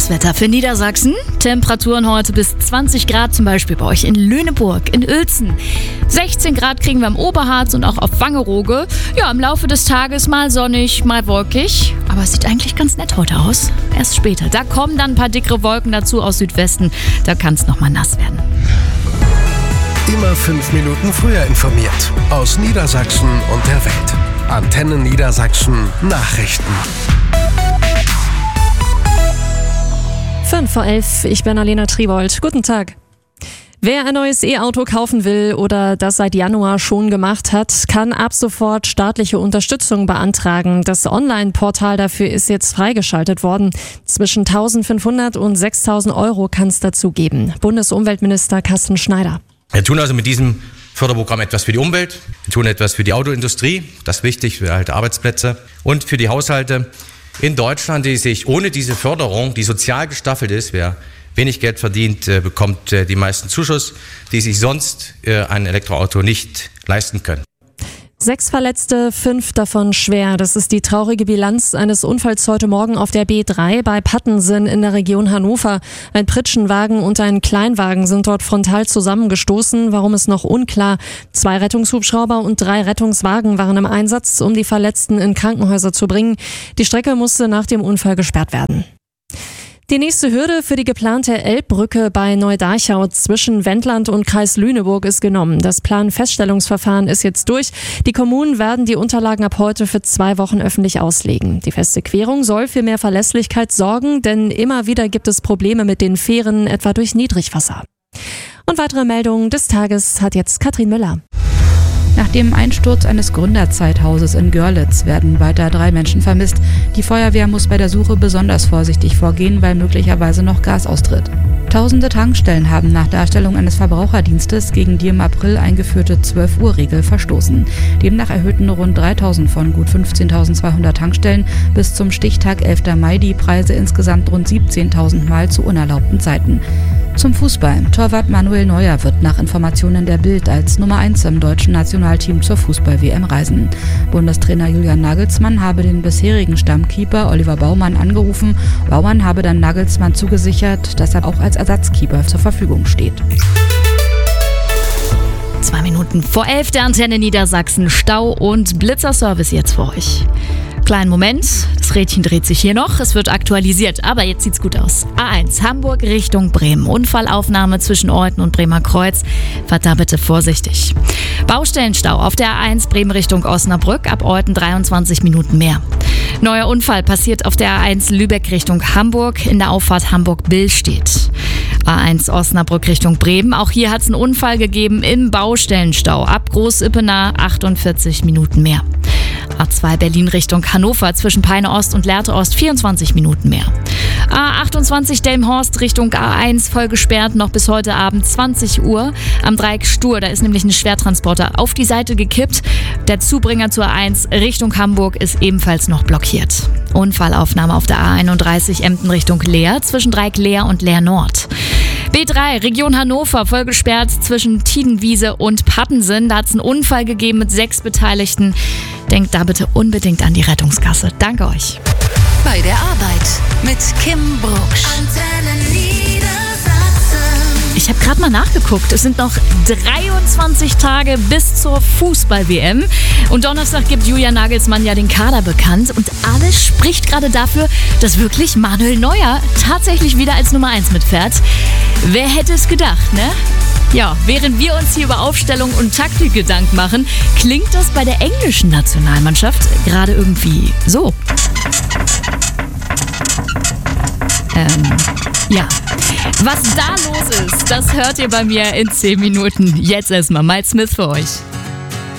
das Wetter für Niedersachsen. Temperaturen heute bis 20 Grad, zum Beispiel bei euch in Lüneburg, in Uelzen. 16 Grad kriegen wir im Oberharz und auch auf Wangerooge. Ja, im Laufe des Tages mal sonnig, mal wolkig. Aber es sieht eigentlich ganz nett heute aus. Erst später. Da kommen dann ein paar dickere Wolken dazu aus Südwesten. Da kann es nochmal nass werden. Immer 5 Minuten früher informiert. Aus Niedersachsen und der Welt. Antenne Niedersachsen Nachrichten. 5:11, ich bin Alena Triebold. Guten Tag. Wer ein neues E-Auto kaufen will oder das seit Januar schon gemacht hat, kann ab sofort staatliche Unterstützung beantragen. Das Online-Portal dafür ist jetzt freigeschaltet worden. Zwischen 1.500 und 6.000 Euro kann es dazu geben. Bundesumweltminister Carsten Schneider. Wir tun also mit diesem Förderprogramm etwas für die Umwelt, wir tun etwas für die Autoindustrie, das ist wichtig für alte Arbeitsplätze und für die Haushalte in Deutschland, die sich ohne diese Förderung, die sozial gestaffelt ist, wer wenig Geld verdient, bekommt die meisten Zuschuss, die sich sonst ein Elektroauto nicht leisten können. 6 Verletzte, 5 davon schwer. Das ist die traurige Bilanz eines Unfalls heute Morgen auf der B3 bei Pattensen in der Region Hannover. Ein Pritschenwagen und ein Kleinwagen sind dort frontal zusammengestoßen. Warum ist noch unklar. 2 Rettungshubschrauber und 3 Rettungswagen waren im Einsatz, um die Verletzten in Krankenhäuser zu bringen. Die Strecke musste nach dem Unfall gesperrt werden. Die nächste Hürde für die geplante Elbbrücke bei Neudarchau zwischen Wendland und Kreis Lüneburg ist genommen. Das Planfeststellungsverfahren ist jetzt durch. Die Kommunen werden die Unterlagen ab heute für 2 Wochen öffentlich auslegen. Die feste Querung soll für mehr Verlässlichkeit sorgen, denn immer wieder gibt es Probleme mit den Fähren, etwa durch Niedrigwasser. Und weitere Meldungen des Tages hat jetzt Katrin Müller. Nach dem Einsturz eines Gründerzeithauses in Görlitz werden weiter 3 Menschen vermisst. Die Feuerwehr muss bei der Suche besonders vorsichtig vorgehen, weil möglicherweise noch Gas austritt. Tausende Tankstellen haben nach Darstellung eines Verbraucherdienstes gegen die im April eingeführte 12-Uhr-Regel verstoßen. Demnach erhöhten rund 3.000 von gut 15.200 Tankstellen bis zum Stichtag 11. Mai die Preise insgesamt rund 17.000 Mal zu unerlaubten Zeiten. Zum Fußball. Torwart Manuel Neuer wird nach Informationen der Bild als Nummer 1 im deutschen Nationalteam zur Fußball-WM reisen. Bundestrainer Julian Nagelsmann habe den bisherigen Stammkeeper Oliver Baumann angerufen. Baumann habe dann Nagelsmann zugesichert, dass er auch als Ersatzkeeper zur Verfügung steht. 2 Minuten vor 11 der Antenne Niedersachsen. Stau und Blitzerservice jetzt für euch. Kleinen Moment, das Rädchen dreht sich hier noch, es wird aktualisiert, aber jetzt sieht's gut aus. A1 Hamburg Richtung Bremen, Unfallaufnahme zwischen Olten und Bremer Kreuz, fahrt da bitte vorsichtig. Baustellenstau auf der A1 Bremen Richtung Osnabrück, ab Olten 23 Minuten mehr. Neuer Unfall passiert auf der A1 Lübeck Richtung Hamburg, in der Auffahrt Hamburg-Billstedt. A1 Osnabrück Richtung Bremen, auch hier hat es einen Unfall gegeben im Baustellenstau, ab Großippenau 48 Minuten mehr. A2 Berlin Richtung Hannover zwischen Peine Ost und Lehrte Ost 24 Minuten mehr. A28 Delmenhorst Richtung A1 voll gesperrt, noch bis heute Abend 20 Uhr. Am Dreieck Stur, da ist nämlich ein Schwertransporter auf die Seite gekippt. Der Zubringer zur A1 Richtung Hamburg ist ebenfalls noch blockiert. Unfallaufnahme auf der A31 Emden Richtung Leer zwischen Dreieck Leer und Leer Nord. B3, Region Hannover, voll gesperrt zwischen Tiedenwiese und Pattensen. Da hat es einen Unfall gegeben mit 6 Beteiligten. Denkt da bitte unbedingt an die Rettungskasse. Danke euch. Bei der Arbeit mit Kim Brucksch. Ich habe gerade mal nachgeguckt. Es sind noch 23 Tage bis zur Fußball-WM. Und Donnerstag gibt Julian Nagelsmann ja den Kader bekannt. Und alles spricht gerade dafür, dass wirklich Manuel Neuer tatsächlich wieder als Nummer 1 mitfährt. Wer hätte es gedacht, ne? Ja, während wir uns hier über Aufstellung und Taktik Gedanken machen, klingt das bei der englischen Nationalmannschaft gerade irgendwie so. Ja. Was da los ist, das hört ihr bei mir in 10 Minuten. Jetzt erstmal Miles Smith für euch.